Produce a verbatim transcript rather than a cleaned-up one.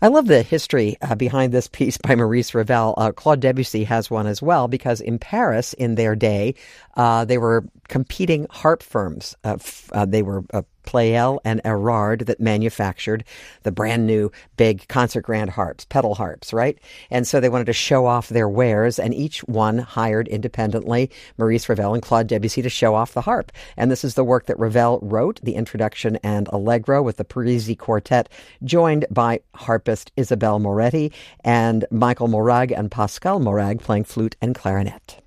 I love the history uh, behind this piece by Maurice Ravel. Uh, Claude Debussy has one as well, because in Paris in their day, uh, they were competing harp firms. Uh, f- uh, they were uh, Pleyel and Erard that manufactured the brand new big concert grand harps, pedal harps, right? And so they wanted to show off their wares, and each one hired independently Maurice Ravel and Claude Debussy to show off the harp. And this is the work that Ravel wrote, the introduction and allegro, with the Parisi Quartet, joined by harpist Isabelle Moretti and Michael Morag and Pascal Morag playing flute and clarinet.